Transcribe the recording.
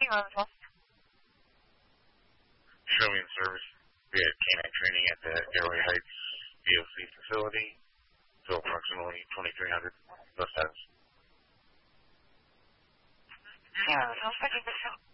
Roswell. Showing service via canine training at the Airway Heights DOC facility till approximately 2300 bus stops. Yeah, Roswell,